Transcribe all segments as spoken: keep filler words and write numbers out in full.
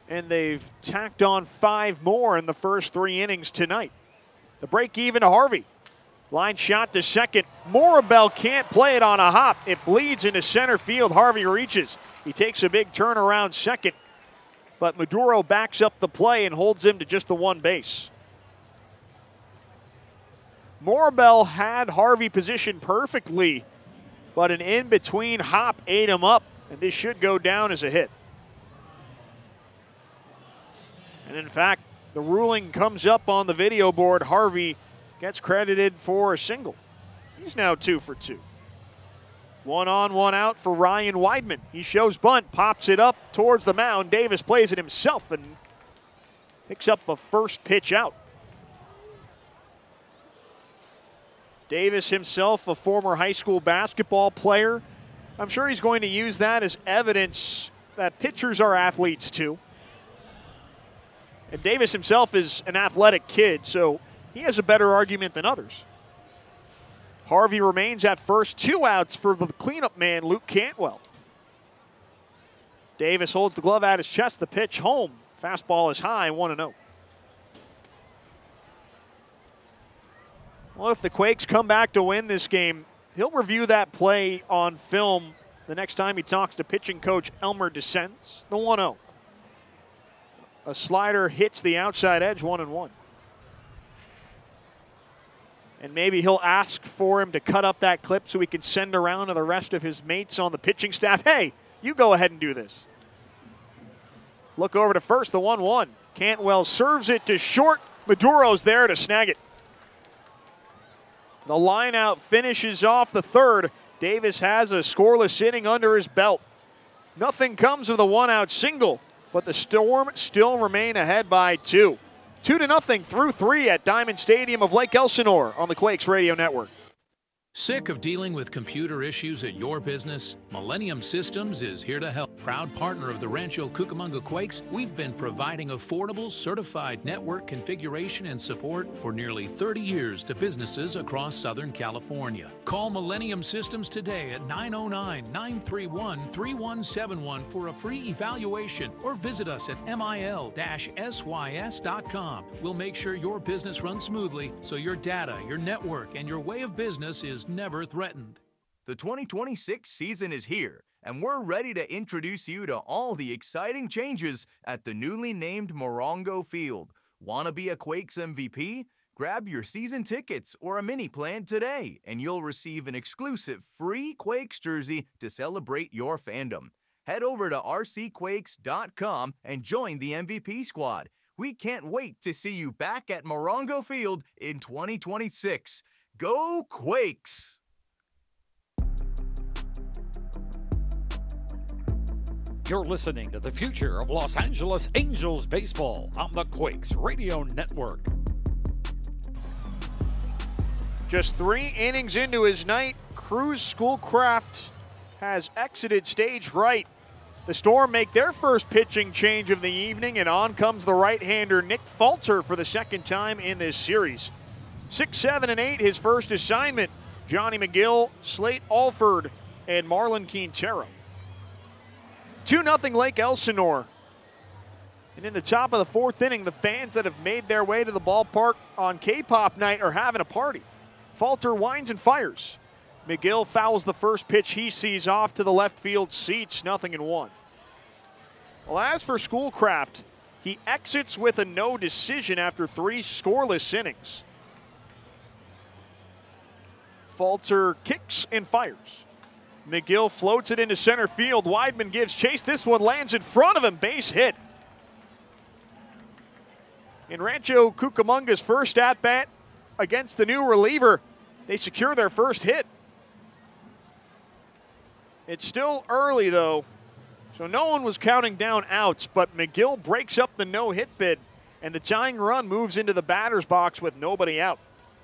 and they've tacked on five more in the first three innings tonight. The break even to Harvey. Line shot to second. Morabel can't play it on a hop. It bleeds into center field. Harvey reaches. He takes a big turn around second, but Maduro backs up the play and holds him to just the one base. Morabel had Harvey positioned perfectly, but an in-between hop ate him up, and this should go down as a hit. And in fact, the ruling comes up on the video board. Harvey gets credited for a single. He's now two for two. One on, one out for Ryan Weidman. He shows bunt, pops it up towards the mound. Davis plays it himself and picks up a first pitch out. Davis himself, a former high school basketball player. I'm sure he's going to use that as evidence that pitchers are athletes too. And Davis himself is an athletic kid, so he has a better argument than others. Harvey remains at first, two outs for the cleanup man, Luke Cantwell. Davis holds the glove at his chest, the pitch home. Fastball is high, one and oh. Well, if the Quakes come back to win this game, he'll review that play on film the next time he talks to pitching coach Elmer DeSenz. The one oh. A slider hits the outside edge, one and one. And maybe he'll ask for him to cut up that clip so he can send around to the rest of his mates on the pitching staff. Hey, you go ahead and do this. Look over to first, the one one. Cantwell serves it to short. Maduro's there to snag it. The line out finishes off the third. Davis has a scoreless inning under his belt. Nothing comes of the one-out single, but the Storm still remain ahead by two. Two to nothing through three at Diamond Stadium of Lake Elsinore on the Quakes Radio Network. Sick of dealing with computer issues at your business? Millennium Systems is here to help. Proud partner of the Rancho Cucamonga Quakes, we've been providing affordable, certified network configuration and support for nearly thirty years to businesses across Southern California. Call Millennium Systems today at nine oh nine, nine three one, three one seven one for a free evaluation or visit us at mil dash s y s dot com. We'll make sure your business runs smoothly so your data, your network, and your way of business is never threatened. The twenty twenty-six season is here, and we're ready to introduce you to all the exciting changes at the newly named Morongo Field. Want to be a Quakes M V P? Grab your season tickets or a mini plan today, and you'll receive an exclusive free Quakes jersey to celebrate your fandom. Head over to r c quakes dot com and join the M V P squad. We can't wait to see you back at Morongo Field in twenty twenty-six. Go Quakes! You're listening to the future of Los Angeles Angels baseball on the Quakes Radio Network. Just three innings into his night, Cruz Schoolcraft has exited stage right. The Storm make their first pitching change of the evening, and on comes the right-hander Nick Falter for the second time in this series. Six, seven, and eight, his first assignment. Johnny McGill, Slate Alford, and Marlon Quintero. two nothing Lake Elsinore. And in the top of the fourth inning, the fans that have made their way to the ballpark on K-pop night are having a party. Falter winds and fires. McGill fouls the first pitch he sees off to the left field seats, nothing in one. Well, as for Schoolcraft, he exits with a no decision after three scoreless innings. Falter kicks and fires. McGill floats it into center field. Weidman gives chase. This one lands in front of him. Base hit. In Rancho Cucamonga's first at-bat against the new reliever, they secure their first hit. It's still early, though, so no one was counting down outs, but McGill breaks up the no-hit bid, and the tying run moves into the batter's box with nobody out.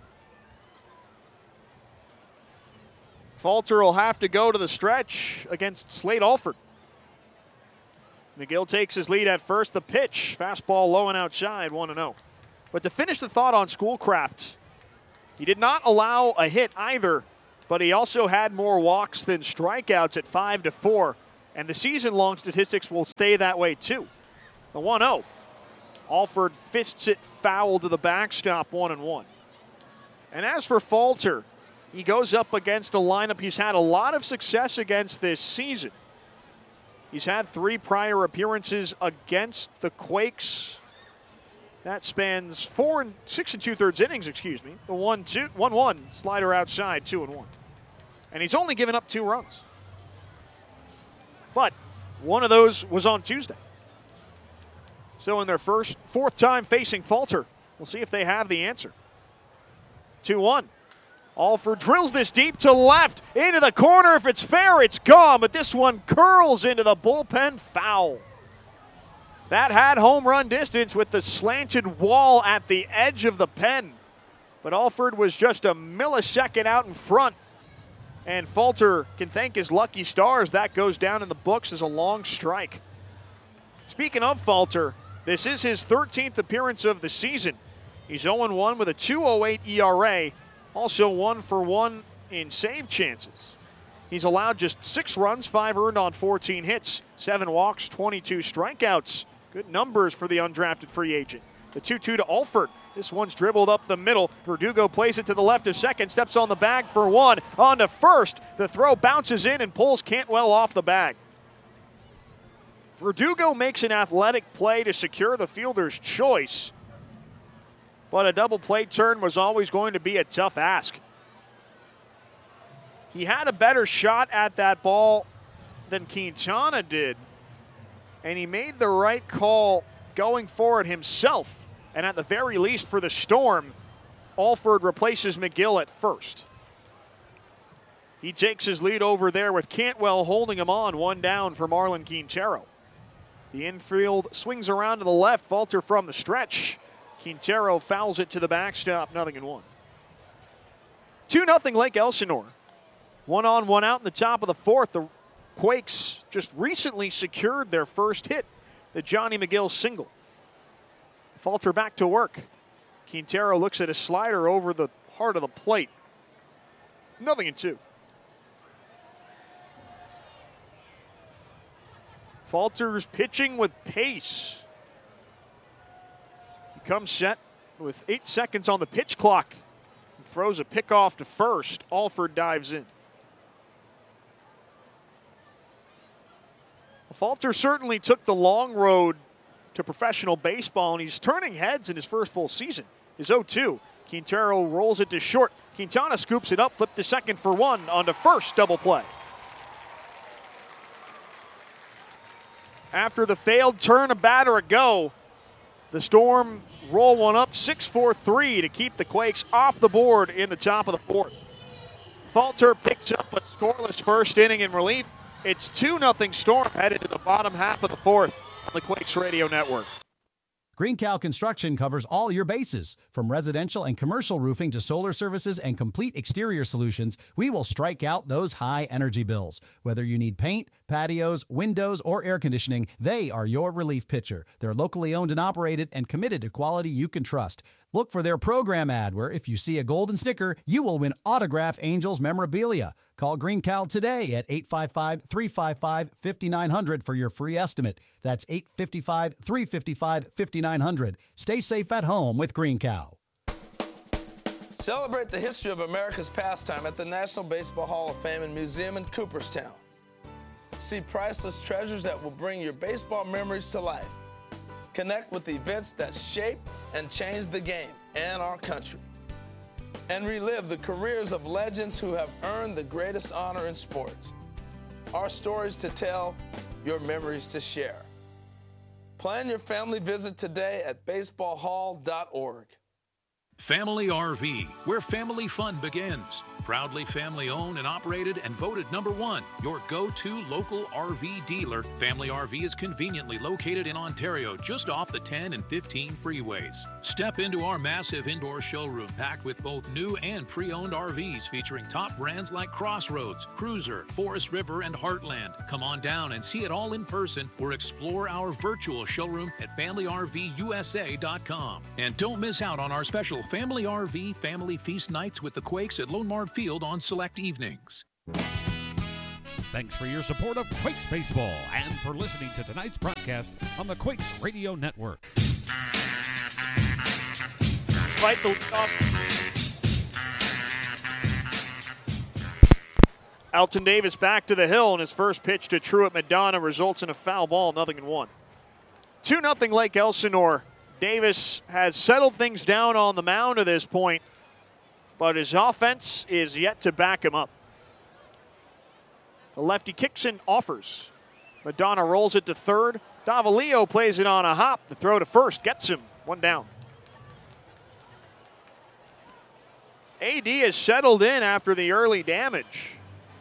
Falter will have to go to the stretch against Slate Alford. McGill takes his lead at first. The pitch, fastball low and outside, one and oh. But to finish the thought on Schoolcraft, he did not allow a hit either, but he also had more walks than strikeouts at five to four, and the season-long statistics will stay that way too. The one oh. Alford fists it foul to the backstop, one and one. And as for Falter, he goes up against a lineup he's had a lot of success against this season. He's had three prior appearances against the Quakes. That spans four and six and two thirds innings, excuse me. The one two one one slider outside, two and one. And he's only given up two runs. But one of those was on Tuesday. So in their first fourth time facing Falter, we'll see if they have the answer. two one. Alford drills this deep to left, into the corner. If it's fair, it's gone, but this one curls into the bullpen, foul. That had home run distance with the slanted wall at the edge of the pen, but Alford was just a millisecond out in front, and Falter can thank his lucky stars. That goes down in the books as a long strike. Speaking of Falter, this is his thirteenth appearance of the season. He's oh and one with a two oh eight E R A. Also one for one in save chances. He's allowed just six runs, five earned on fourteen hits, seven walks, twenty-two strikeouts. Good numbers for the undrafted free agent. The two two to Alford. This one's dribbled up the middle. Verdugo plays it to the left of second, steps on the bag for one. On to first. The throw bounces in and pulls Cantwell off the bag. Verdugo makes an athletic play to secure the fielder's choice, but a double play turn was always going to be a tough ask. He had a better shot at that ball than Quintana did, and he made the right call going for it himself. And at the very least for the Storm, Alford replaces McGill at first. He takes his lead over there with Cantwell holding him on, one down for Marlon Quintero. The infield swings around to the left, Falter from the stretch. Quintero fouls it to the backstop, nothing in one. two nothing Lake Elsinore. One on, one out in the top of the fourth. The Quakes just recently secured their first hit, the Johnny McGill single. Falter back to work. Quintero looks at a slider over the heart of the plate. Nothing in two. Falter's pitching with pace. He comes set with eight seconds on the pitch clock. He throws a pickoff to first. Alford dives in. Falter certainly took the long road to professional baseball, and he's turning heads in his first full season. His oh two. Quintero rolls it to short. Quintana scoops it up, flipped to second for one, on to first, double play. After the failed turn, a batter ago, the Storm roll one up six four three to keep the Quakes off the board in the top of the fourth. Falter picks up a scoreless first inning in relief. It's two nothing Storm headed to the bottom half of the fourth on the Quakes Radio Network. Green Cow Construction covers all your bases. From residential and commercial roofing to solar services and complete exterior solutions, we will strike out those high energy bills. Whether you need paint, patios, windows, or air conditioning, they are your relief pitcher. They're locally owned and operated and committed to quality you can trust. Look for their program ad where if you see a golden sticker, you will win autographed Angels memorabilia. Call Green Cow today at eight five five, three five five, five nine zero zero for your free estimate. That's eight five five, three five five, five nine zero zero. Stay safe at home with Green Cow. Celebrate the history of America's pastime at the National Baseball Hall of Fame and Museum in Cooperstown. See priceless treasures that will bring your baseball memories to life. Connect with events that shape and change the game and our country. And relive the careers of legends who have earned the greatest honor in sports. Our stories to tell, your memories to share. Plan your family visit today at baseball hall dot org. Family R V, where family fun begins. Proudly family owned and operated and voted number one, your go-to local R V dealer. Family R V is conveniently located in Ontario, just off the ten and fifteen freeways. Step into our massive indoor showroom packed with both new and pre-owned R Vs featuring top brands like Crossroads, Cruiser, Forest River, and Heartland. Come on down and see it all in person or explore our virtual showroom at family R V U S A dot com. And don't miss out on our special Family R V Family Feast nights with the Quakes at Lone Mart Field on select evenings. Thanks for your support of Quakes Baseball and for listening to tonight's broadcast on the Quakes Radio Network. Fight the up. Alton Davis back to the hill, and his first pitch to Truett Madonna results in a foul ball, nothing in one. two nothing Lake Elsinore. Davis has settled things down on the mound at this point, but his offense is yet to back him up. The lefty kicks and offers. Madonna rolls it to third. Davalillo plays it on a hop. The throw to first gets him. One down. A D has settled in after the early damage.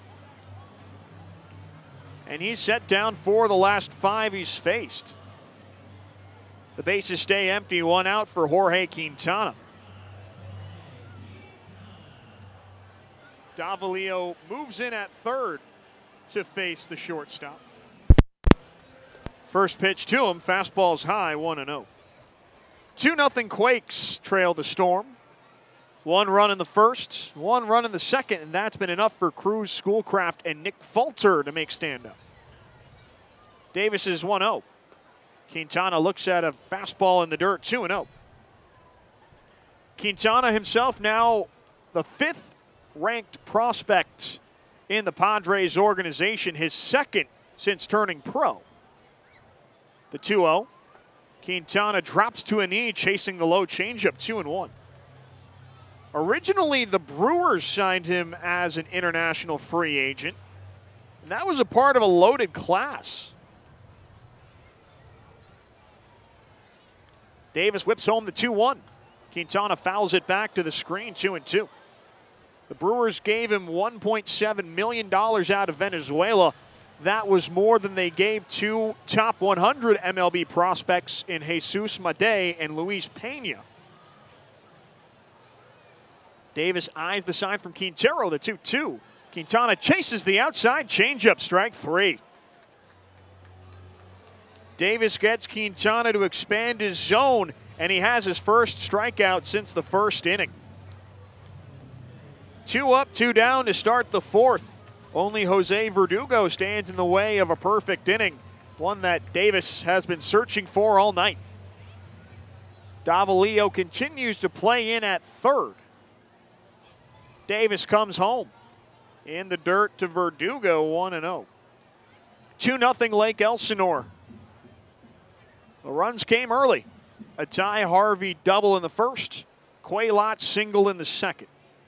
And he's set down for the last five he's faced. The bases stay empty. One out for Jorge Quintana. Davalillo moves in at third to face the shortstop. First pitch to him, fastball's high, one and oh. two nothing Quakes trail the Storm. One run in the first, one run in the second, and that's been enough for Cruz, Schoolcraft, and Nick Falter to make stand up. Davis is one oh. Quintana looks at a fastball in the dirt, two and oh. Quintana himself now the fifth ranked prospect in the Padres organization, his second since turning pro. The two oh. Quintana drops to a knee, chasing the low changeup, two and one. Originally, the Brewers signed him as an international free agent, and that was a part of a loaded class. Davis whips home the two one. Quintana fouls it back to the screen, two and two. The Brewers gave him one point seven million dollars out of Venezuela. That was more than they gave two top one hundred M L B prospects in Jesus Madej and Luis Pena. Davis eyes the sign from Quintero, the two two. Quintana chases the outside, changeup, strike three. Davis gets Quintana to expand his zone, and he has his first strikeout since the first inning. Two up, two down to start the fourth. Only Jose Verdugo stands in the way of a perfect inning, one that Davis has been searching for all night. Davalillo continues to play in at third. Davis comes home in the dirt to Verdugo, one and oh. two nothing Lake Elsinore. The runs came early. A Ty Harvey double in the first. Quaylott single in the second.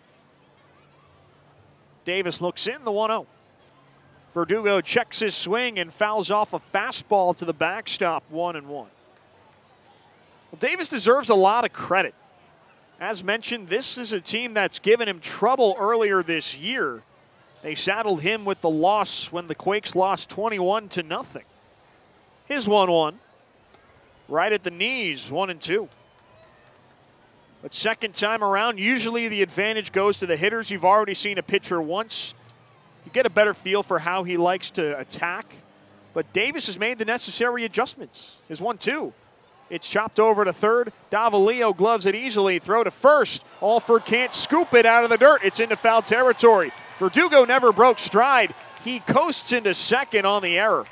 Davis looks in, the one oh. Verdugo checks his swing and fouls off a fastball to the backstop, one and one. Well, Davis deserves a lot of credit. As mentioned, this is a team that's given him trouble earlier this year. They saddled him with the loss when the Quakes lost twenty-one to nothing. His one one, right at the knees, one and two. But second time around, usually the advantage goes to the hitters. You've already seen a pitcher once. You get a better feel for how he likes to attack. But Davis has made the necessary adjustments. His one two. It's chopped over to third. Davalillo gloves it easily. Throw to first. Alford can't scoop it out of the dirt. It's into foul territory. Verdugo never broke stride. He coasts into second on the error.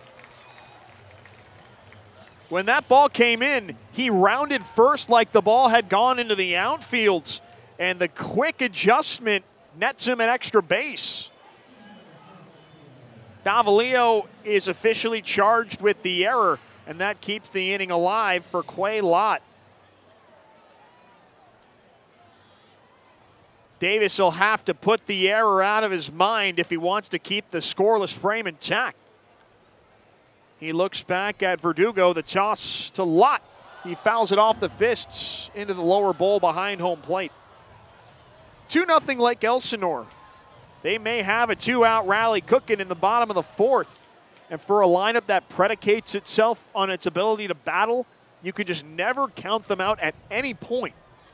When that ball came in, he rounded first like the ball had gone into the outfields, and the quick adjustment nets him an extra base. Davalillo is officially charged with the error, and that keeps the inning alive for Quaylott. Davis will have to put the error out of his mind if he wants to keep the scoreless frame intact. He looks back at Verdugo, the toss to Lott. He fouls it off the fists into the lower bowl behind home plate. two nothing Lake Elsinore. They may have a two-out rally cooking in the bottom of the fourth. And for a lineup that predicates itself on its ability to battle, you can just never count them out at any point.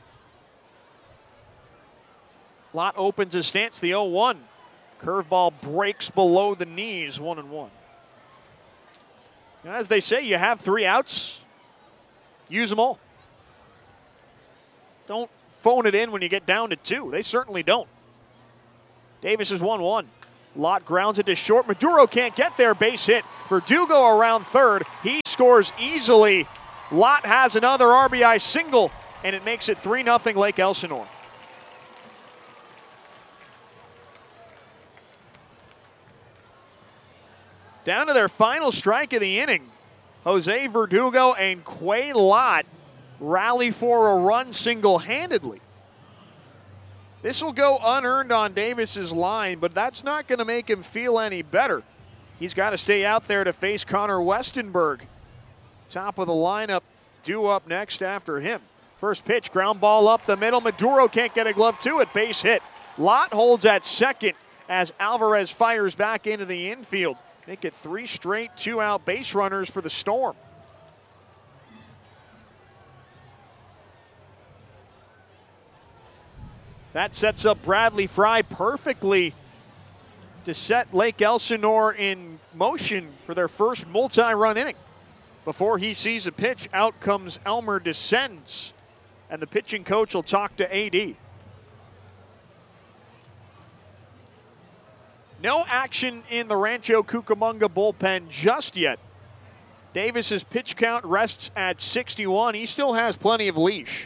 Lott opens his stance, the oh one. Curveball breaks below the knees, one and one. As they say, you have three outs, use them all. Don't phone it in when you get down to two. They certainly don't. Davis is one one. Lott grounds it to short. Maduro can't get there. Base hit. Verdugo around third. He scores easily. Lott has another R B I single, and it makes it three nothing Lake Elsinore. Down to their final strike of the inning. Jose Verdugo and Quay Lott rally for a run single-handedly. This will go unearned on Davis's line, but that's not going to make him feel any better. He's got to stay out there to face Connor Westenberg. Top of the lineup, due up next after him. First pitch, ground ball up the middle. Maduro can't get a glove to it. Base hit. Lott holds at second as Alvarez fires back into the infield. Make it three straight two-out base runners for the Storm. That sets up Bradley Fry perfectly to set Lake Elsinore in motion for their first multi-run inning. Before he sees a pitch, out comes Elmer Descends, and the pitching coach will talk to A D. No action in the Rancho Cucamonga bullpen just yet. Davis's pitch count rests at sixty-one. He still has plenty of leash.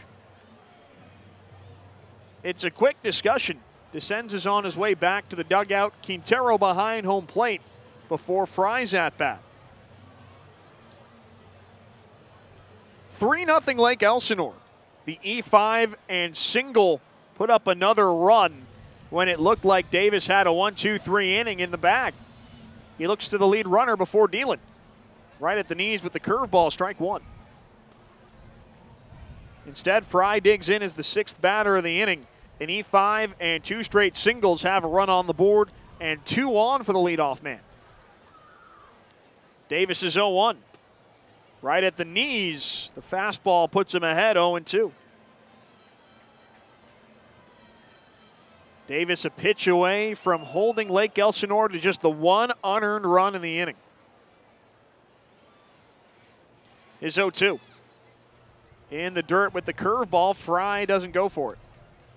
It's a quick discussion. Descends is on his way back to the dugout. Quintero behind home plate before Fry's at bat. three nothing Lake Elsinore. The E five and single put up another run when it looked like Davis had a one two three inning in the bag. He looks to the lead runner before dealing. Right at the knees with the curveball, strike one. Instead, Fry digs in as the sixth batter of the inning. An E five and two straight singles have a run on the board and two on for the leadoff man. Davis is oh one. Right at the knees, the fastball puts him ahead oh two. Davis a pitch away from holding Lake Elsinore to just the one unearned run in the inning. His oh two. In the dirt with the curveball, Fry doesn't go for it.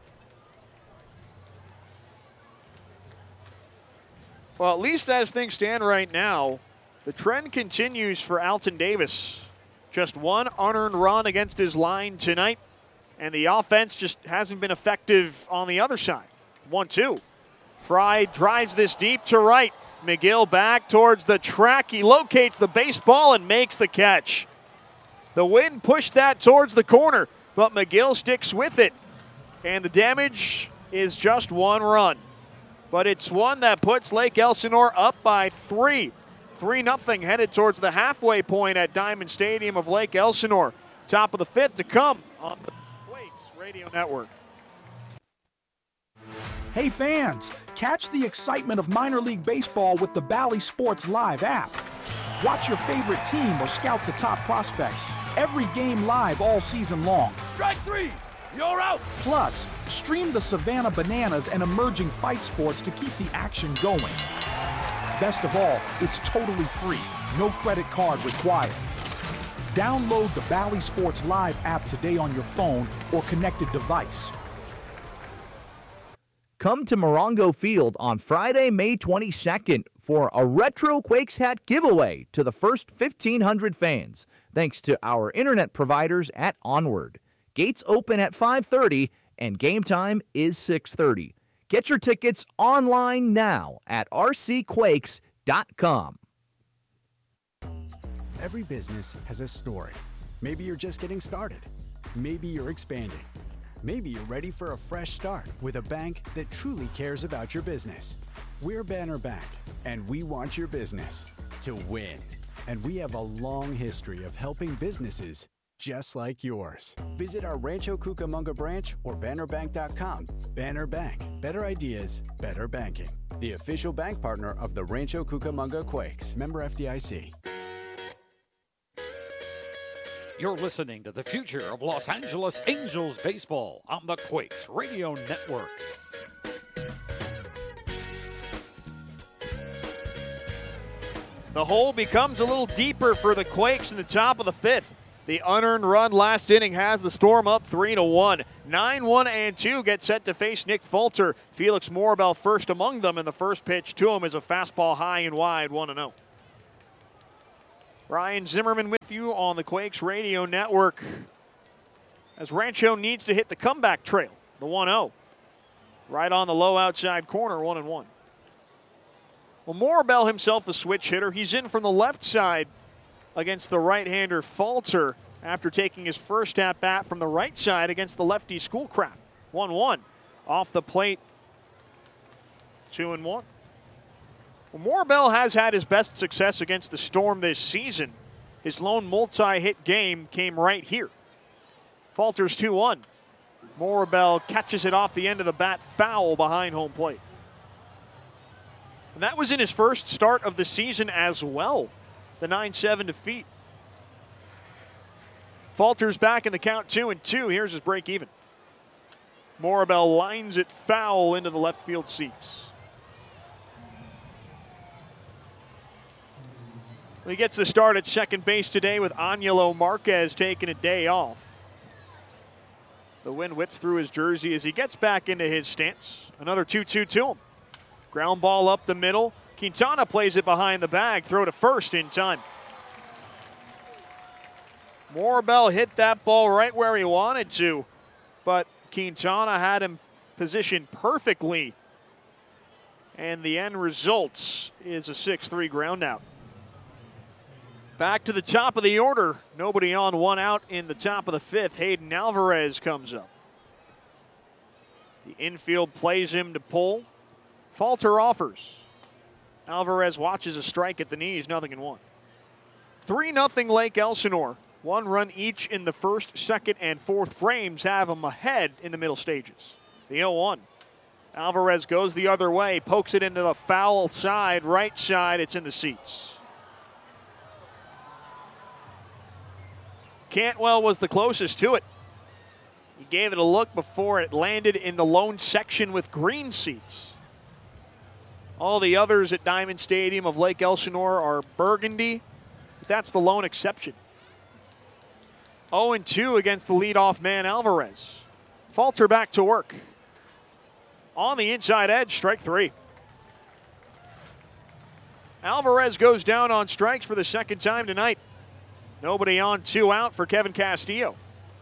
Well, at least as things stand right now, the trend continues for Alton Davis. Just one unearned run against his line tonight, and the offense just hasn't been effective on the other side. one two. Fry drives this deep to right. McGill back towards the track. He locates the baseball and makes the catch. The wind pushed that towards the corner, but McGill sticks with it. And the damage is just one run. But it's one that puts Lake Elsinore up by three. three nothing headed towards the halfway point at Diamond Stadium of Lake Elsinore. Top of the fifth to come on the Quakes Radio Network. Hey fans, catch the excitement of minor league baseball with the Bally Sports Live app. Watch your favorite team or scout the top prospects. Every game live all season long. Strike three, you're out. Plus, stream the Savannah Bananas and emerging fight sports to keep the action going. Best of all, it's totally free. No credit card required. Download the Bally Sports Live app today on your phone or connected device. Come to Morongo Field on Friday, May twenty-second for a Retro Quakes hat giveaway to the first fifteen hundred fans, thanks to our internet providers at Onward. Gates open at five thirty and game time is six thirty. Get your tickets online now at r c quakes dot com. Every business has a story. Maybe you're just getting started. Maybe you're expanding. Maybe you're ready for a fresh start with a bank that truly cares about your business. We're Banner Bank, and we want your business to win. And we have a long history of helping businesses just like yours. Visit our Rancho Cucamonga branch or banner bank dot com. Banner Bank. Better ideas, better banking. The official bank partner of the Rancho Cucamonga Quakes. Member F D I C. You're listening to the future of Los Angeles Angels baseball on the Quakes Radio Network. The hole becomes a little deeper for the Quakes in the top of the fifth. The unearned run last inning has the Storm up three to one. nine one and two get set to face Nick Falter. Felix Morabel first among them, and the first pitch to him is a fastball high and wide, one and oh. Ryan Zimmerman with you on the Quakes Radio Network as Rancho needs to hit the comeback trail, the one oh. Right on the low outside corner, one and one. Well, Morabel himself a switch hitter. He's in from the left side against the right-hander Falter after taking his first at-bat from the right side against the lefty Schoolcraft. one one. Off the plate, two and one. Well, Morabel has had his best success against the Storm this season. His lone multi-hit game came right here. Falter's two one. Morabel catches it off the end of the bat, foul behind home plate. And that was in his first start of the season as well, the nine seven defeat. Falter's back in the count, two and two. Here's his break even. Morabel lines it foul into the left field seats. He gets the start at second base today with Angelo Marquez taking a day off. The wind whips through his jersey as he gets back into his stance. Another two two to him. Ground ball up the middle. Quintana plays it behind the bag. Throw to first in time. Morabel hit that ball right where he wanted to, but Quintana had him positioned perfectly. And the end result is a six three ground out. Back to the top of the order. Nobody on, one out in the top of the fifth. Hayden Alvarez comes up. The infield plays him to pull. Falter offers. Alvarez watches a strike at the knees, nothing in one. three nothing Lake Elsinore. One run each in the first, second, and fourth frames have them ahead in the middle stages. The oh one. Alvarez goes the other way, pokes it into the foul side, right side. It's in the seats. Cantwell was the closest to it. He gave it a look before it landed in the lone section with green seats. All the others at Diamond Stadium of Lake Elsinore are burgundy, but that's the lone exception. oh and two against the leadoff man Alvarez. Falter back to work. On the inside edge, strike three. Alvarez goes down on strikes for the second time tonight. Nobody on, two out for Kevin Castillo.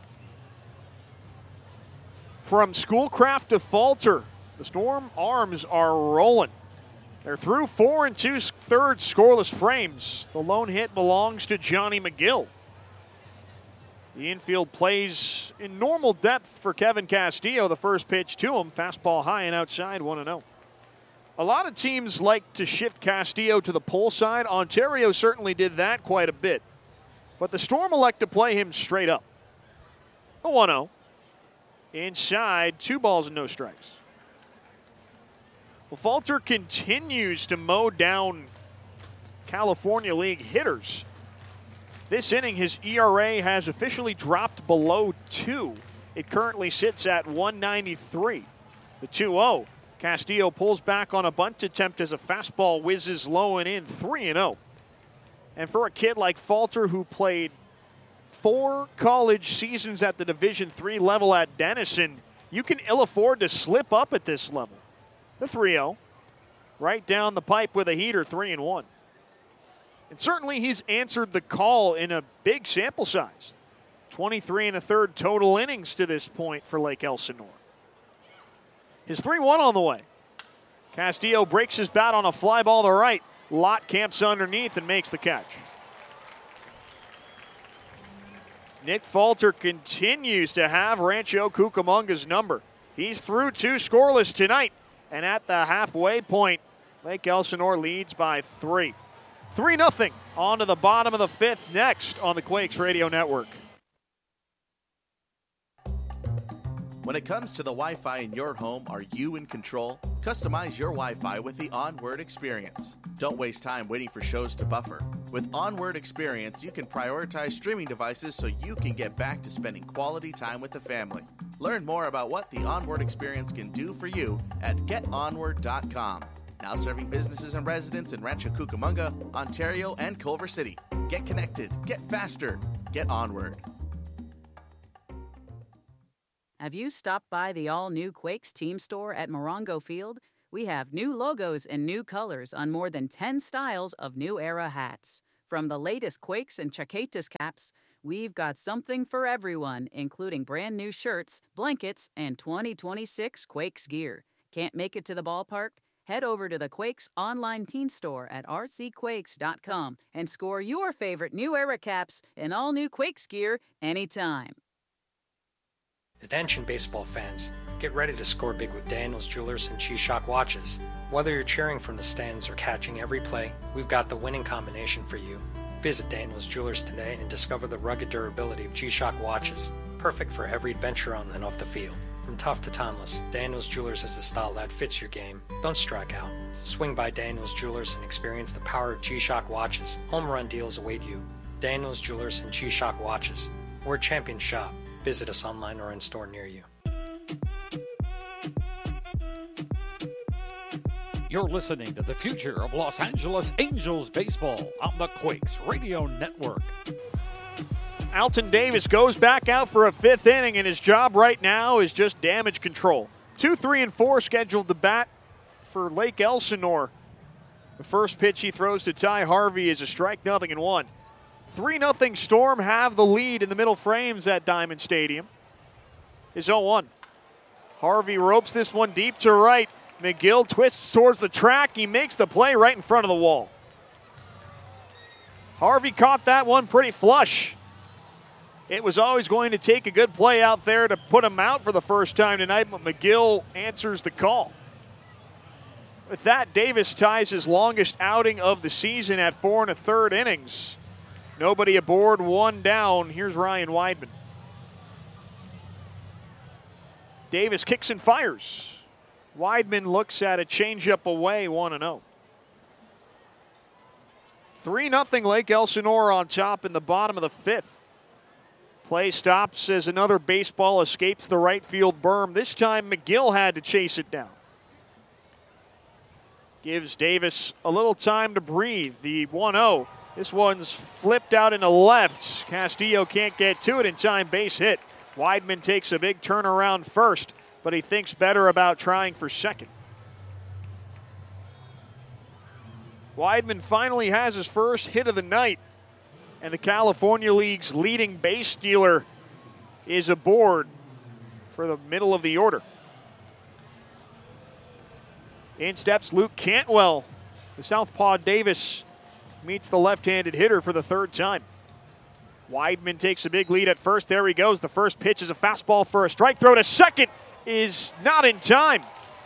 From Schoolcraft to Falter, the Storm arms are rolling. They're through four and two thirds scoreless frames. The lone hit belongs to Johnny McGill. The infield plays in normal depth for Kevin Castillo. The first pitch to him, fastball high and outside, one and oh. A lot of teams like to shift Castillo to the pull side. Ontario certainly did that quite a bit. But the Storm elect to play him straight up. The one oh. Inside, two balls and no strikes. Well, Falter continues to mow down California League hitters. This inning, his E R A has officially dropped below two. It currently sits at one ninety-three. The two oh. Castillo pulls back on a bunt attempt as a fastball whizzes low and in, three and oh. And for a kid like Falter, who played four college seasons at the Division three level at Denison, you can ill afford to slip up at this level. The three oh. Right down the pipe with a heater, three and one. And certainly he's answered the call in a big sample size. twenty-three and a third total innings to this point for Lake Elsinore. His three one on the way. Castillo breaks his bat on a fly ball to right. Lott camps underneath and makes the catch. Nick Falter continues to have Rancho Cucamonga's number. He's through two scoreless tonight. And at the halfway point, Lake Elsinore leads by three. three nothing on to the bottom of the fifth next on the Quakes Radio Network. When it comes to the Wi-Fi in your home, are you in control? Customize your Wi-Fi with the Onward Experience. Don't waste time waiting for shows to buffer. With Onward Experience, you can prioritize streaming devices so you can get back to spending quality time with the family. Learn more about what the Onward Experience can do for you at get onward dot com. Now serving businesses and residents in Rancho Cucamonga, Ontario, and Culver City. Get connected, get faster, get onward. Have you stopped by the all-new Quakes team store at Morongo Field? We have new logos and new colors on more than ten styles of new era hats. From the latest Quakes and Chaquetas caps, we've got something for everyone, including brand new shirts, blankets, and twenty twenty-six Quakes gear. Can't make it to the ballpark? Head over to the Quakes online teen store at r c quakes dot com and score your favorite new era caps and all new Quakes gear anytime. Attention baseball fans, get ready to score big with Daniels Jewelers and G-Shock watches. Whether you're cheering from the stands or catching every play, we've got the winning combination for you. Visit Daniels Jewelers today and discover the rugged durability of G-Shock watches, perfect for every adventure on and off the field. From tough to timeless, Daniels Jewelers is the style that fits your game. Don't strike out. Swing by Daniels Jewelers and experience the power of G-Shock watches. Home run deals await you. Daniels Jewelers and G-Shock watches. We're a champion shop. Visit us online or in store near you. You're listening to the future of Los Angeles Angels baseball on the Quakes Radio Network. Alton Davis goes back out for a fifth inning, and his job right now is just damage control. Two, three, and four scheduled to bat for Lake Elsinore. The first pitch he throws to Ty Harvey is a strike, nothing and one. three nothing Storm have the lead in the middle frames at Diamond Stadium. Is oh one. Harvey ropes this one deep to right. McGill twists towards the track. He makes the play right in front of the wall. Harvey caught that one pretty flush. It was always going to take a good play out there to put him out for the first time tonight, but McGill answers the call. With that, Davis ties his longest outing of the season at four and a third innings. Nobody aboard, one down. Here's Ryan Weidman. Davis kicks and fires. Weidman looks at a changeup away, one and oh. three nothing Lake Elsinore on top in the bottom of the fifth. Play stops as another baseball escapes the right field berm. This time McGill had to chase it down. Gives Davis a little time to breathe. The one oh. This one's flipped out into left. Castillo can't get to it in time. Base hit. Weidman takes a big turnaround first, but he thinks better about trying for second. Weidman finally has his first hit of the night, and the California League's leading base stealer is aboard for the middle of the order. In steps Luke Cantwell. The southpaw Davis meets the left-handed hitter for the third time. Weidman takes a big lead at first. There he goes. The first pitch is a fastball for a strike throw to second. Is not in time.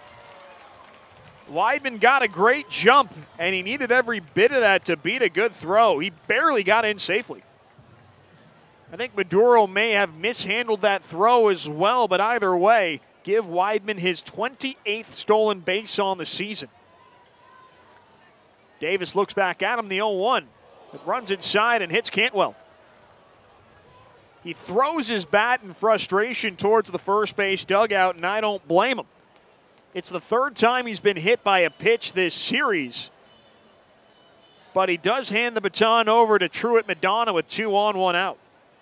Weidman got a great jump, and he needed every bit of that to beat a good throw. He barely got in safely. I think Maduro may have mishandled that throw as well, but either way, give Weidman his twenty-eighth stolen base on the season. Davis looks back at him, the oh one. It runs inside and hits Cantwell. He throws his bat in frustration towards the first base dugout, and I don't blame him. It's the third time he's been hit by a pitch this series. But he does hand the baton over to Truett Madonna with two on, one out.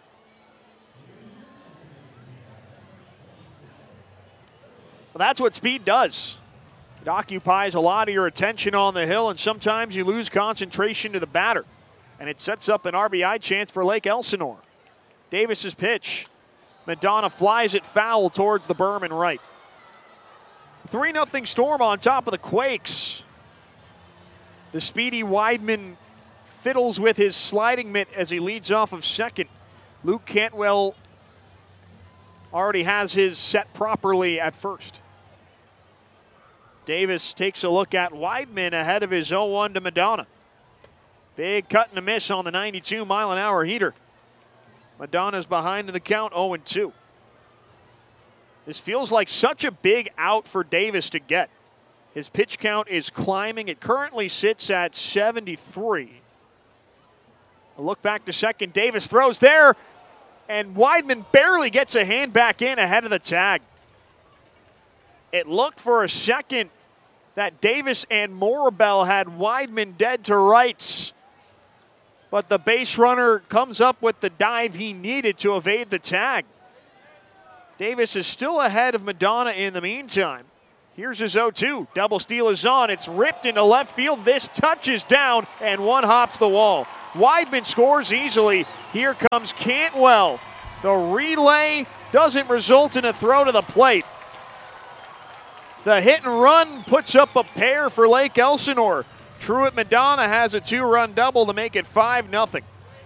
Well, that's what speed does. It occupies a lot of your attention on the hill, and sometimes you lose concentration to the batter. And it sets up an R B I chance for Lake Elsinore. Davis's pitch. Madonna flies it foul towards the berm and right. three nothing Storm on top of the Quakes. The speedy Weidman fiddles with his sliding mitt as he leads off of second. Luke Cantwell already has his set properly at first. Davis takes a look at Weidman ahead of his oh one to Madonna. Big cut and a miss on the ninety-two mile an hour heater. Madonna's behind in the count, oh and two. This feels like such a big out for Davis to get. His pitch count is climbing. It currently sits at seventy-three. A look back to second. Davis throws there, and Weidman barely gets a hand back in ahead of the tag. It looked for a second that Davis and Morabel had Weidman dead to rights. but the base runner comes up with the dive he needed to evade the tag. Davis is still ahead of Madonna in the meantime. Here's his oh two. Double steal is on. It's ripped into left field. This touches down, and one hops the wall. Weidman scores easily. Here comes Cantwell. The relay doesn't result in a throw to the plate. The hit and run puts up a pair for Lake Elsinore. Truett Madonna has a two-run double to make it five nothing.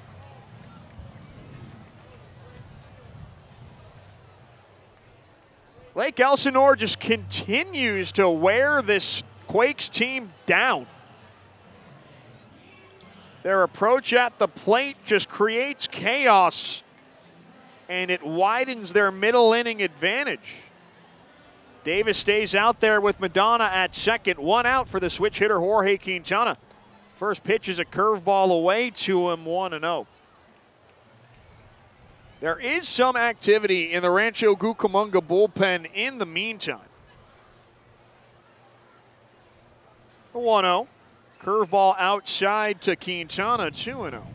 Lake Elsinore just continues to wear this Quakes team down. Their approach at the plate just creates chaos, and it widens their middle inning advantage. Davis stays out there with Madonna at second. One out for the switch hitter, Jorge Quintana. First pitch is a curveball away to him, one and oh. There is some activity in the Rancho Cucamonga bullpen in the meantime. The one oh. Curveball outside to Quintana, two and oh.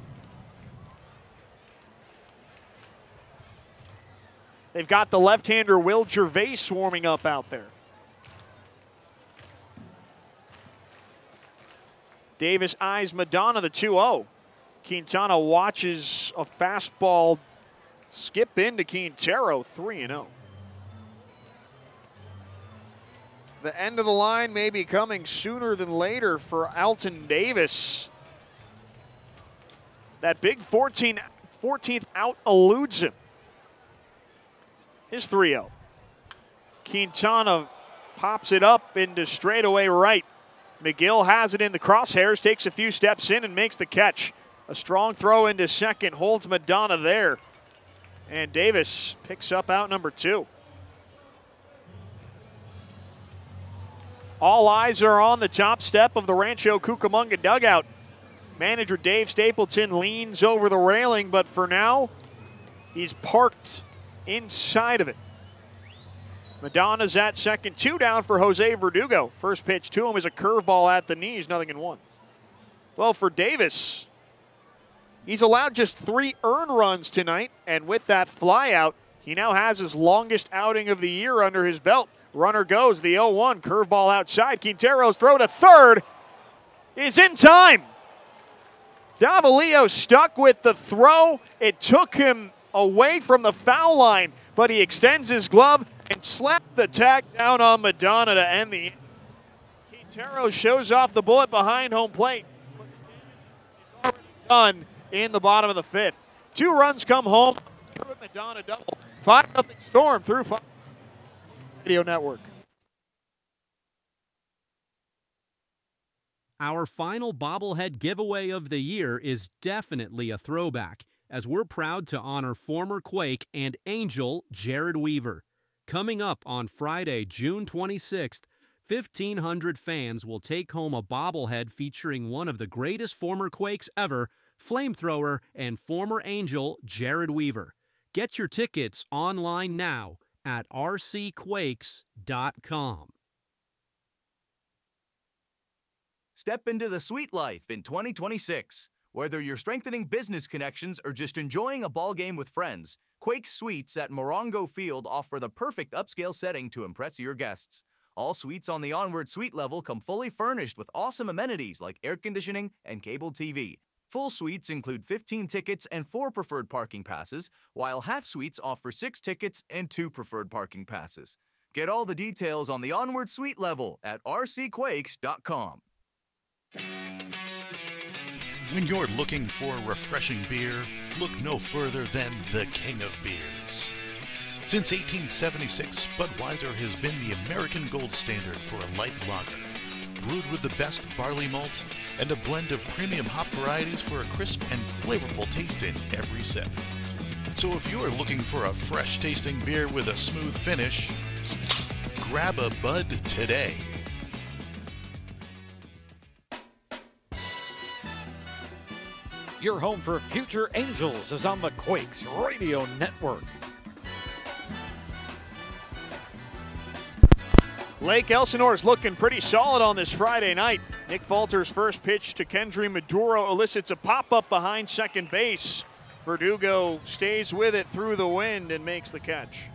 They've got the left-hander Will Gervais warming up out there. Davis eyes Madonna, the two oh. Quintana watches a fastball skip into Quintero, three and oh. The end of the line may be coming sooner than later for Alton Davis. That big fourteenth out eludes him. His three oh. Quintana pops it up into straightaway right. McGill has it in the crosshairs, takes a few steps in and makes the catch. A strong throw into second, holds Madonna there. And Davis picks up out number two. All eyes are on the top step of the Rancho Cucamonga dugout. Manager Dave Stapleton leans over the railing, but for now, he's parked inside of it. Madonna's at second, two down for Jose Verdugo. First pitch to him is a curveball at the knees, nothing in one. Well, for Davis, he's allowed just three earned runs tonight, and with that flyout, he now has his longest outing of the year under his belt. Runner goes, the oh one, curveball outside. Quintero's throw to third is in time. Davalillo stuck with the throw. It took him away from the foul line, but he extends his glove and slapped the tag down on Madonna to end the inning. Quintero shows off the bullet behind home plate. It's already done in the bottom of the fifth. Two runs come home. Madonna double. five nothing Storm through five. Radio Network. Our final bobblehead giveaway of the year is definitely a throwback, as we're proud to honor former Quake and Angel Jared Weaver. Coming up on Friday, June twenty-sixth, fifteen hundred fans will take home a bobblehead featuring one of the greatest former Quakes ever, flamethrower and former Angel Jared Weaver. Get your tickets online now at r c quakes dot com. Step into the sweet life in twenty twenty-six. Whether you're strengthening business connections or just enjoying a ball game with friends, Quakes Suites at Morongo Field offer the perfect upscale setting to impress your guests. All suites on the Onward Suite level come fully furnished with awesome amenities like air conditioning and cable T V. Full suites include fifteen tickets and four preferred parking passes, while half suites offer six tickets and two preferred parking passes. Get all the details on the Onward Suite level at r c quakes dot com. When you're looking for refreshing beer, look no further than the King of Beers. Since eighteen seventy-six, Budweiser has been the American gold standard for a light lager, brewed with the best barley malt and a blend of premium hop varieties for a crisp and flavorful taste in every sip. So if you're looking for a fresh-tasting beer with a smooth finish, grab a Bud today. Your home for future Angels is on the Quakes Radio Network. Lake Elsinore is looking pretty solid on this Friday night. Nick Falter's first pitch to Kendry Maduro elicits a pop-up behind second base. Verdugo stays with it through the wind and makes the catch.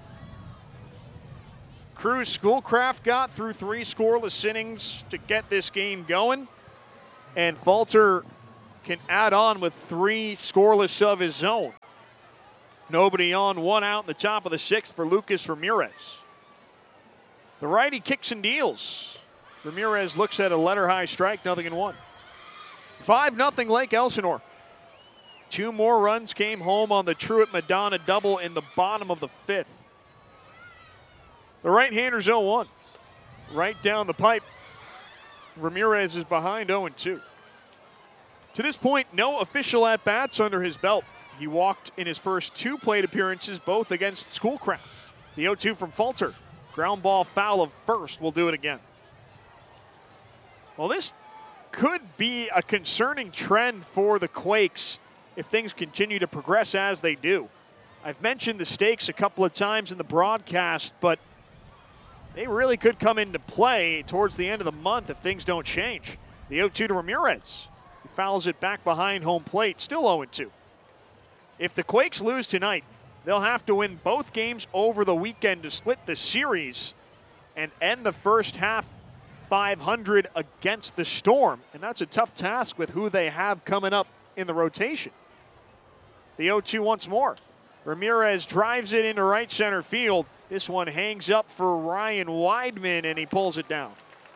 Cruz Schoolcraft got through three scoreless innings to get this game going, and Falter can add on with three scoreless of his own. Nobody on, one out in the top of the sixth for Lucas Ramirez. The righty kicks and deals. Ramirez looks at a letter-high strike, nothing in one. five nothing Lake Elsinore. Two more runs came home on the Truett Madonna double in the bottom of the fifth. The right-hander's oh one. Right down the pipe. Ramirez is behind oh two. To this point, no official at-bats under his belt. He walked in his first two plate appearances, both against Schoolcraft. The oh two from Falter. Ground ball foul of first will do it again. Well, this could be a concerning trend for the Quakes if things continue to progress as they do. I've mentioned the stakes a couple of times in the broadcast, but they really could come into play towards the end of the month if things don't change. The oh two to Ramirez. He fouls it back behind home plate, still oh two. If the Quakes lose tonight, they'll have to win both games over the weekend to split the series and end the first half five hundred against the Storm. And that's a tough task with who they have coming up in the rotation. The oh two once more. Ramirez drives it into right center field. This one hangs up for Ryan Weidman, and he pulls it down.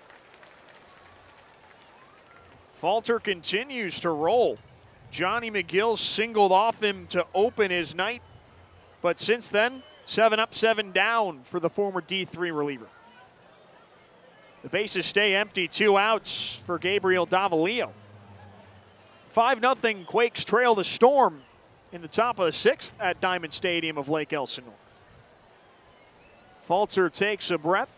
Falter continues to roll. Johnny McGill singled off him to open his night, but since then, seven up, seven down for the former D three reliever. The bases stay empty, two outs for Gabriel Davalillo. five nothing Quakes trail the Storm in the top of the sixth at Diamond Stadium of Lake Elsinore. Falter takes a breath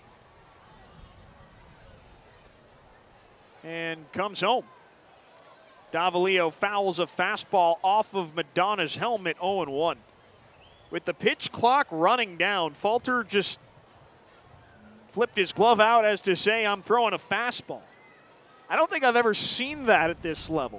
and comes home. Davalillo fouls a fastball off of Madonna's helmet, oh one. With the pitch clock running down, Falter just flipped his glove out as to say, I'm throwing a fastball. I don't think I've ever seen that at this level.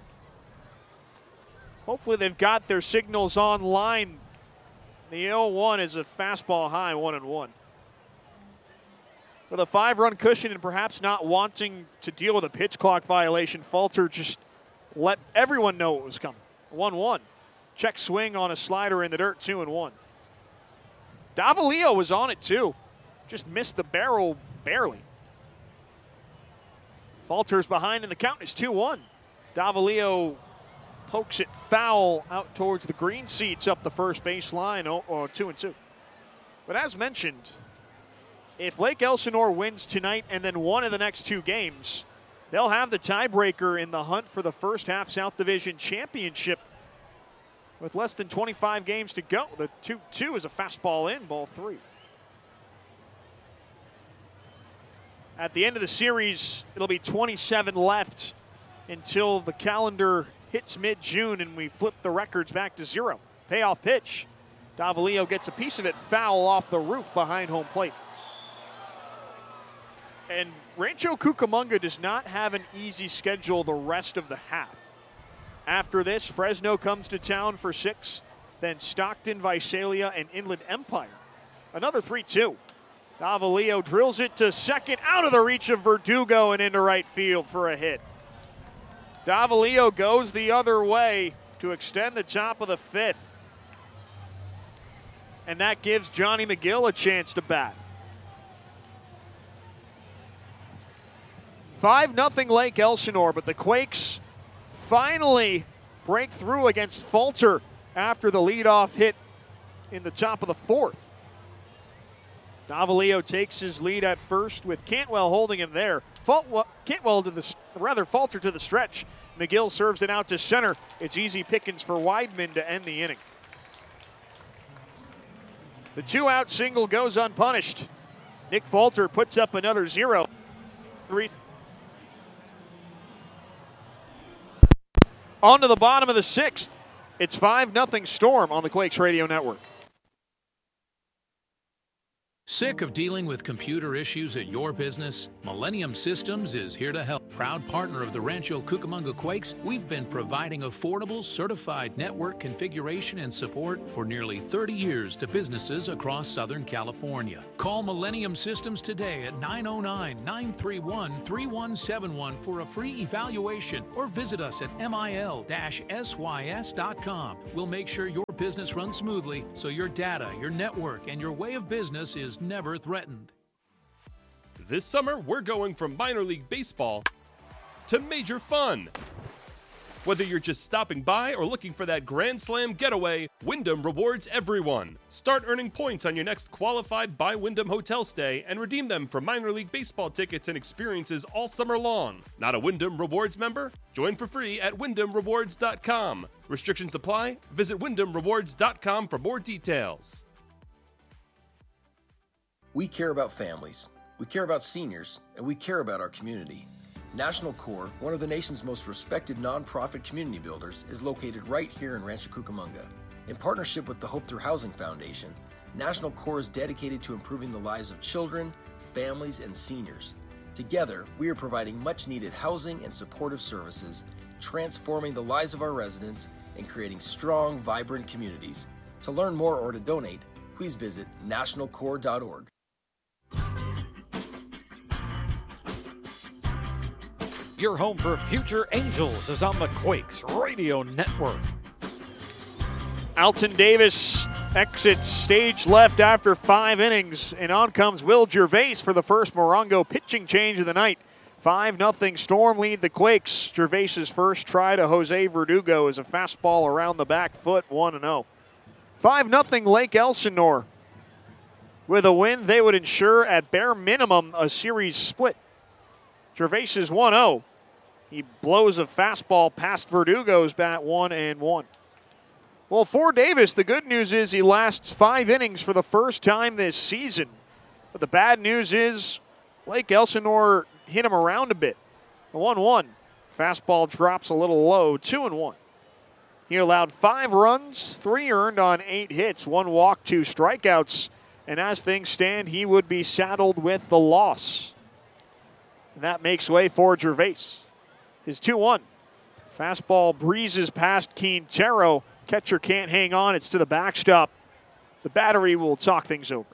Hopefully they've got their signals online. The oh one is a fastball high, one and one. With a five-run cushion and perhaps not wanting to deal with a pitch clock violation, Falter just let everyone know it was coming. one one. Check swing on a slider in the dirt, two and one. Davalillo was on it too. Just missed the barrel barely. Falter's behind in the count. It's two one. Davalillo pokes it foul out towards the green seats up the first base line, oh, oh, two and two. But as mentioned, if Lake Elsinore wins tonight and then one of the next two games, they'll have the tiebreaker in the hunt for the first half South Division championship with less than twenty-five games to go. The two two is a fastball in, ball three. At the end of the series, it'll be twenty-seven left until the calendar hits mid-June and we flip the records back to zero. Payoff pitch. Davalillo gets a piece of it foul off the roof behind home plate. And Rancho Cucamonga does not have an easy schedule the rest of the half. After this, Fresno comes to town for six, then Stockton, Visalia, and Inland Empire. Another three two. Davalillo drills it to second, out of the reach of Verdugo and into right field for a hit. Davalillo goes the other way to extend the top of the fifth. And that gives Johnny McGill a chance to bat. five nothing Lake Elsinore, but the Quakes finally break through against Falter after the leadoff hit in the top of the fourth. Davalillo takes his lead at first with Cantwell holding him there. Falt- Cantwell to the, rather Falter to the stretch. McGill serves it out to center. It's easy pickings for Weidman to end the inning. The two-out single goes unpunished. Nick Falter puts up another zero. Three. On to the bottom of the sixth. It's five nothing Storm on the Quakes Radio Network. Sick of dealing with computer issues at your business? Millennium Systems is here to help. Proud partner of the Rancho Cucamonga Quakes, we've been providing affordable, certified network configuration and support for nearly thirty years to businesses across Southern California. Call Millennium Systems today at nine oh nine, nine three one, three one seven one for a free evaluation or visit us at mil dash s y s dot com. We'll make sure your business runs smoothly so your data, your network, and your way of business is never threatened. This summer, we're going from minor league baseball to major fun. Whether you're just stopping by or looking for that Grand Slam getaway, Wyndham rewards everyone. Start earning points on your next qualified by Wyndham hotel stay and redeem them for minor league baseball tickets and experiences all summer long. Not a Wyndham Rewards member? Join for free at wyndham rewards dot com. Restrictions apply. Visit wyndham rewards dot com for more details. We care about families, we care about seniors, and we care about our community. National Core, one of the nation's most respected nonprofit community builders, is located right here in Rancho Cucamonga. In partnership with the Hope Through Housing Foundation, National Core is dedicated to improving the lives of children, families, and seniors. Together, we are providing much-needed housing and supportive services, transforming the lives of our residents, and creating strong, vibrant communities. To learn more or to donate, please visit national core dot org. Your home for future Angels is on the Quakes Radio Network. Alton Davis exits stage left after five innings, and on comes Will Gervais for the first Morongo pitching change of the night. five nothing Storm lead the Quakes. Gervais's first try to Jose Verdugo is a fastball around the back foot, one and oh. five nothing Lake Elsinore. With a win, they would ensure at bare minimum a series split. Gervais is one oh. He blows a fastball past Verdugo's bat, one and one. Well, for Davis, the good news is he lasts five innings for the first time this season. But the bad news is Lake Elsinore hit him around a bit. The one one. Fastball drops a little low, two and one. He allowed five runs, three earned on eight hits, one walk, two strikeouts. And as things stand, he would be saddled with the loss. And that makes way for Gervais. His two one. Fastball breezes past Quintero. Catcher can't hang on. It's to the backstop. The battery will talk things over.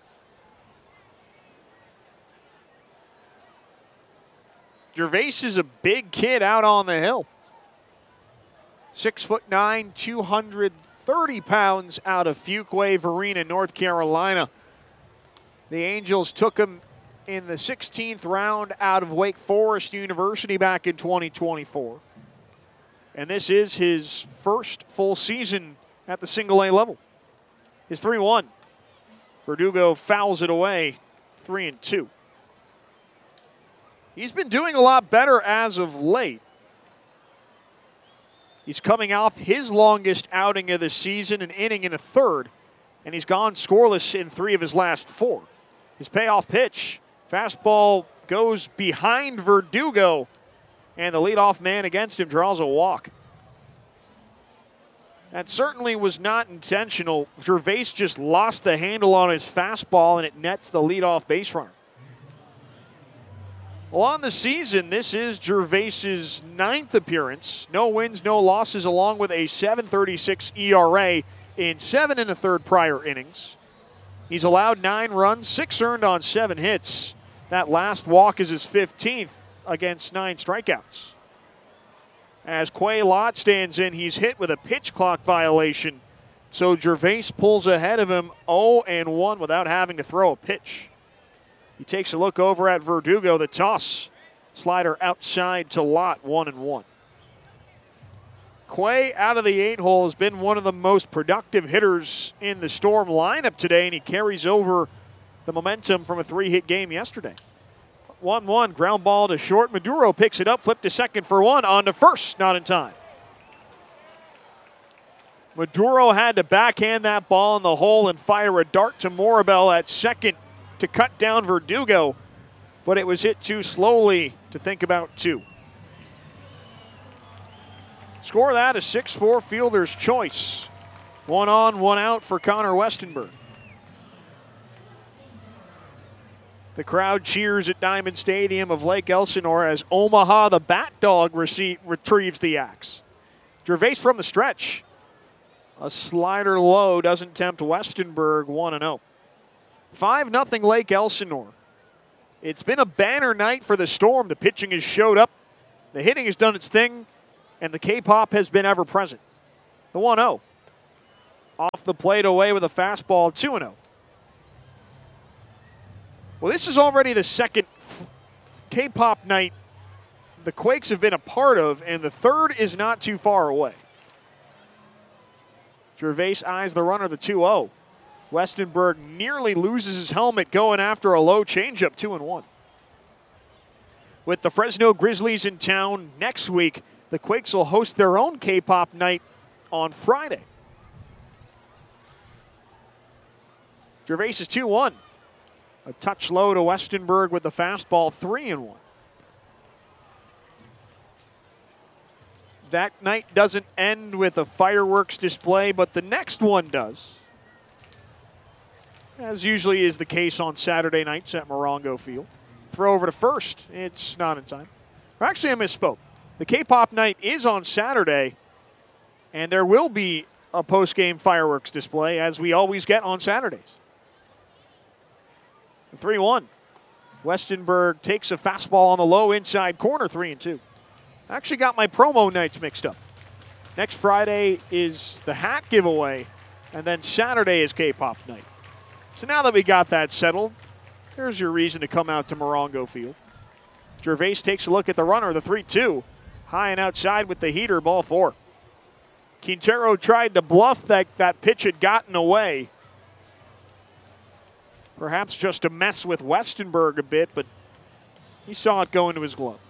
Gervais is a big kid out on the hill. Six foot nine, two hundred thirty pounds out of Fuquay Varina, North Carolina. The Angels took him in the sixteenth round out of Wake Forest University back in twenty twenty-four. And this is his first full season at the single A level. His three one. Verdugo fouls it away, three and two. He's been doing a lot better as of late. He's coming off his longest outing of the season, an inning and a third, and he's gone scoreless in three of his last four. His payoff pitch, fastball goes behind Verdugo, and the leadoff man against him draws a walk. That certainly was not intentional. Gervais just lost the handle on his fastball, and it nets the leadoff base runner. Well, on the season, this is Gervais's ninth appearance. No wins, no losses, along with a seven thirty-six E R A in seven and a third prior innings. He's allowed nine runs, six earned on seven hits. That last walk is his fifteenth against nine strikeouts. As Quay Lott stands in, he's hit with a pitch clock violation. So Gervais pulls ahead of him oh and one without having to throw a pitch. He takes a look over at Verdugo, the toss. Slider outside to Lott, one and one. Quay out of the eight hole has been one of the most productive hitters in the Storm lineup today, and he carries over the momentum from a three-hit game yesterday. one one, ground ball to short. Maduro picks it up, flip to second for one, on to first, not in time. Maduro had to backhand that ball in the hole and fire a dart to Morabel at second to cut down Verdugo, but it was hit too slowly to think about two. Score that a six four fielder's choice. One on, one out for Connor Westenberg. The crowd cheers at Diamond Stadium of Lake Elsinore as Omaha, the Bat Dog, receive, retrieves the axe. Gervais from the stretch. A slider low doesn't tempt Westenberg, one and oh. five nothing Lake Elsinore. It's been a banner night for the Storm. The pitching has showed up, the hitting has done its thing, and the K-pop has been ever present. The one oh. Off the plate away with a fastball, two and oh. Well, this is already the second K-pop night the Quakes have been a part of, and the third is not too far away. Gervais eyes the runner, the two oh. Westenberg nearly loses his helmet going after a low changeup, two and one. With the Fresno Grizzlies in town next week, the Quakes will host their own K-pop night on Friday. Gervais is two one. A touch low to Westenberg with the fastball, three and one. That night doesn't end with a fireworks display, but the next one does. As usually is the case on Saturday nights at Morongo Field. Throw over to first. It's not in time. Or actually, I misspoke. The K-pop night is on Saturday, and there will be a post-game fireworks display, as we always get on Saturdays. three one. Westenberg takes a fastball on the low inside corner, three and two. I actually got my promo nights mixed up. Next Friday is the hat giveaway, and then Saturday is K-pop night. So now that we got that settled, here's your reason to come out to Morongo Field. Gervais takes a look at the runner, the three two. High and outside with the heater, ball four. Quintero tried to bluff that that pitch had gotten away. Perhaps just to mess with Westenberg a bit, but he saw it go into his glove.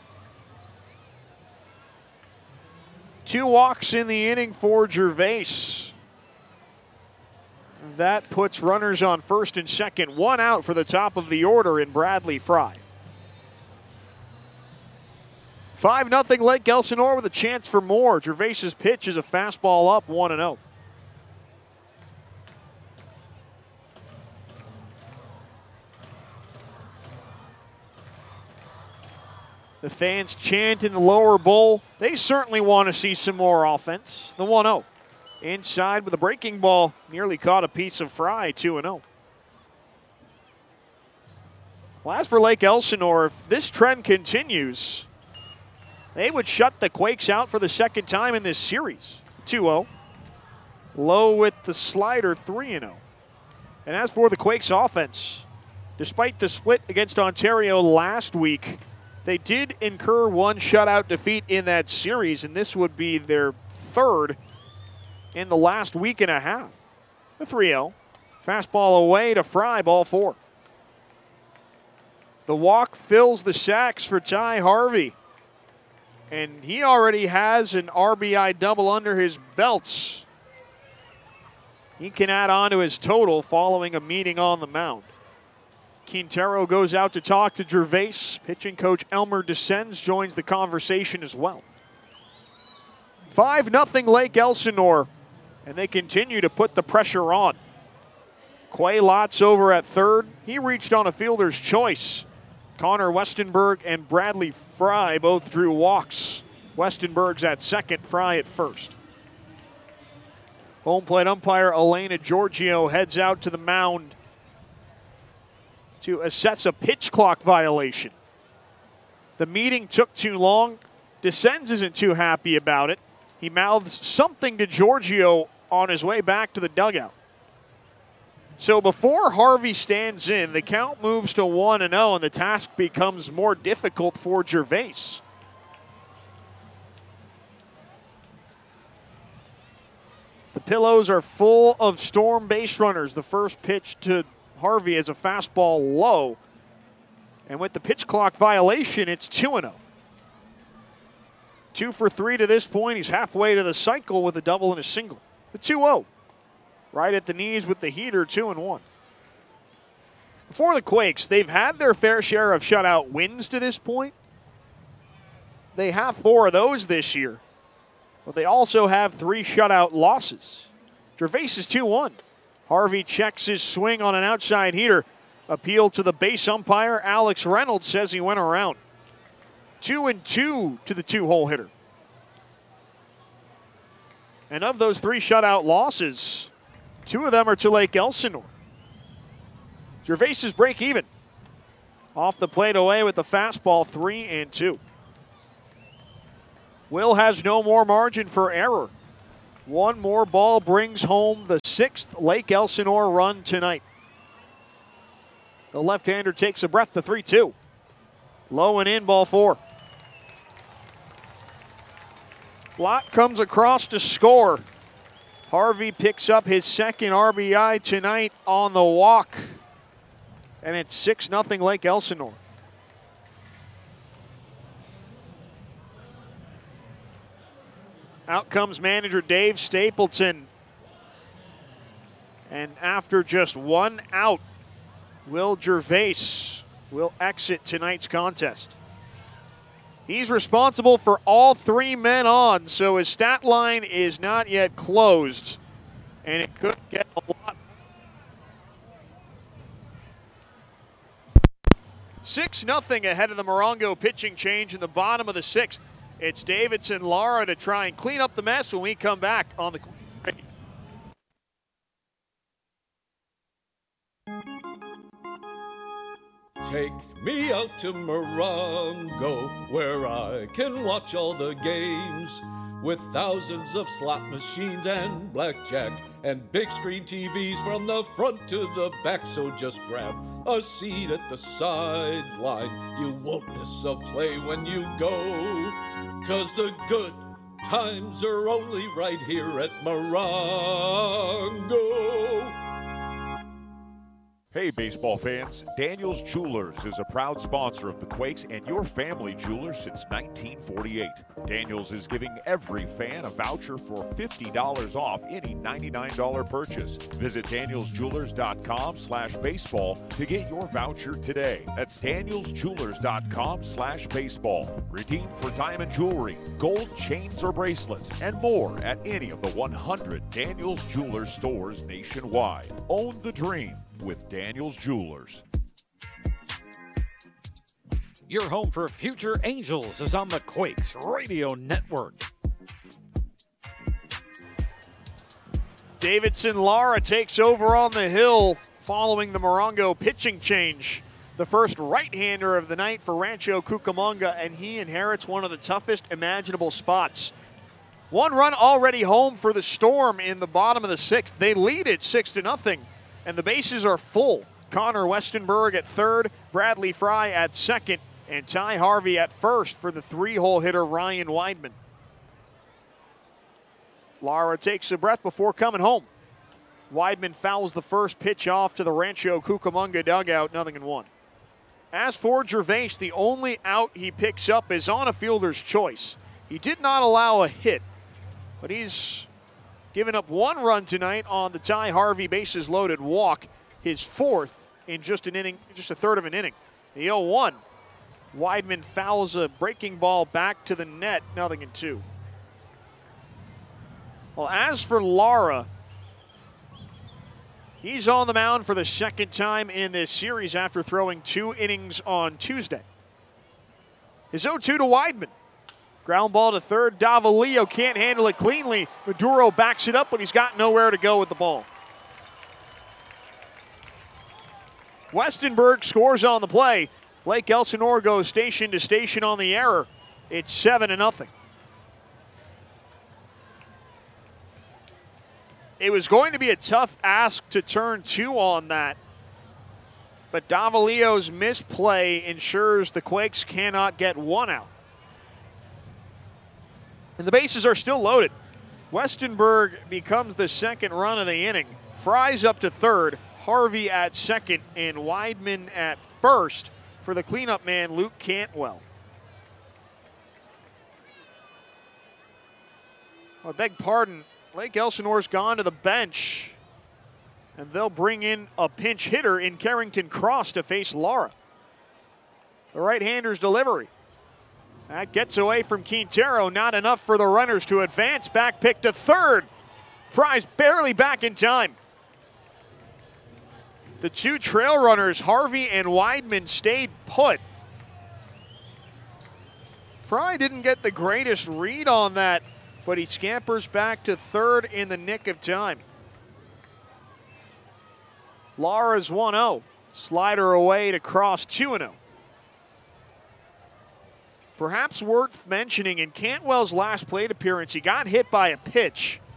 Two walks in the inning for Gervais. That puts runners on first and second. One out for the top of the order in Bradley Fry. five nothing Lake Elsinore with a chance for more. Gervais's pitch is a fastball up, one and oh. The fans chant in the lower bowl. They certainly want to see some more offense. The one oh. Inside with a breaking ball. Nearly caught a piece of Fry, two and oh. Well, as for Lake Elsinore, if this trend continues, they would shut the Quakes out for the second time in this series. two oh. Low with the slider, three and oh. And as for the Quakes offense, despite the split against Ontario last week, they did incur one shutout defeat in that series, and this would be their third in the last week and a half. The three oh. Fastball away to Fry, ball four. The walk fills the sacks for Ty Harvey, and he already has an R B I double under his belts. He can add on to his total following a meeting on the mound. Quintero goes out to talk to Gervais. Pitching coach Elmer Descends joins the conversation as well. five nothing Lake Elsinore, and they continue to put the pressure on. Quay Lotz over at third. He reached on a fielder's choice. Connor Westenberg and Bradley Fry both drew walks. Westenberg's at second, Fry at first. Home plate umpire Elena Giorgio heads out to the mound to assess a pitch clock violation. The meeting took too long. Descends isn't too happy about it. He mouths something to Giorgio on his way back to the dugout. So before Harvey stands in, the count moves to one and oh, and the task becomes more difficult for Gervais. The pillows are full of Storm base runners. The first pitch to Harvey is a fastball low. And with the pitch clock violation, it's two and oh. Two for three to this point. He's halfway to the cycle with a double and a single. The two oh. Right at the knees with the heater, two and one. For the Quakes, they've had their fair share of shutout wins to this point. They have four of those this year. But they also have three shutout losses. Gervais is two one. Harvey checks his swing on an outside heater. appeal to the base umpire. Alex Reynolds says he went around. Two and two to the two-hole hitter. And of those three shutout losses, two of them are to Lake Elsinore. Gervais break even. Off the plate away with the fastball, three and two. Will has no more margin for error. One more ball brings home the sixth Lake Elsinore run tonight. The left-hander takes a breath to three two. Low and in, ball four. Lott comes across to score. Harvey picks up his second R B I tonight on the walk. And it's six nothing Lake Elsinore. Out comes manager Dave Stapleton. And after just one out, Will Gervais will exit tonight's contest. He's responsible for all three men on, so his stat line is not yet closed. And it could get a lot. six nothing ahead of the Morongo pitching change in the bottom of the sixth. It's Davidson Lara to try and clean up the mess when we come back on the. Take me out to Morongo, where I can watch all the games, with thousands of slot machines and blackjack and big screen T Vs from the front to the back. So just grab a seat at the sideline. You won't miss a play when you go, 'cause the good times are only right here at Morongo. Hey baseball fans, Daniels Jewelers is a proud sponsor of the Quakes and your family jeweler since nineteen forty-eight. Daniels is giving every fan a voucher for fifty dollars off any ninety-nine dollars purchase. Visit daniels jewelers dot com slash baseball to get your voucher today. That's daniels jewelers dot com slash baseball. Redeem for diamond jewelry, gold chains or bracelets, and more at any of the one hundred Daniels Jewelers stores nationwide. Own the dream with Daniels Jewelers. Your home for future Angels is on the Quakes Radio Network. Davidson Lara takes over on the hill following the Morongo pitching change. The first right-hander of the night for Rancho Cucamonga, and he inherits one of the toughest imaginable spots. One run already home for the Storm in the bottom of the sixth. They lead it six to nothing. And the bases are full. Connor Westenberg at third, Bradley Fry at second, and Ty Harvey at first for the three-hole hitter Ryan Weidman. Lara takes a breath before coming home. Weidman fouls the first pitch off to the Rancho Cucamonga dugout, nothing in one. As for Gervais, the only out he picks up is on a fielder's choice. He did not allow a hit, but he's given up one run tonight on the Ty Harvey bases loaded walk, his fourth in just an inning, just a third of an inning. The oh one. Weidman fouls a breaking ball back to the net, nothing in two. Well, as for Lara, he's on the mound for the second time in this series after throwing two innings on Tuesday. His oh two to Weidman. Ground ball to third. Davalillo can't handle it cleanly. Maduro backs it up, but he's got nowhere to go with the ball. Westenberg scores on the play. Lake Elsinore goes station to station on the error. It's seven to nothing. It was going to be a tough ask to turn two on that, but Davalillo's misplay ensures the Quakes cannot get one out. And the bases are still loaded. Westenberg becomes the second run of the inning. Fry's up to third, Harvey at second, and Weidman at first for the cleanup man, Luke Cantwell. I beg pardon, Lake Elsinore's gone to the bench, and they'll bring in a pinch hitter in Carrington Cross to face Lara. The right-hander's delivery. That gets away from Quintero, not enough for the runners to advance. Back pick to third. Fry's barely back in time. The two trail runners, Harvey and Weidman, stayed put. Fry didn't get the greatest read on that, but he scampers back to third in the nick of time. Lara's one oh. Slider away to cross two and oh. Perhaps worth mentioning, in Cantwell's last plate appearance, he got hit by a pitch.